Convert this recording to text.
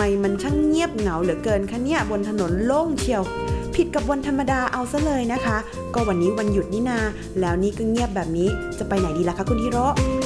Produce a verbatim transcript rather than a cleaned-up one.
มันช่างเงียบเหงาเหลือเกินคะเนี่ยบนถนนโล่งเชียวผิดกับวันธรรมดาเอาซะเลยนะคะก็วันนี้วันหยุดนี่นาแล้วนี่ก็เงียบแบบนี้จะไปไหนดีล่ะคะคุณฮิโร่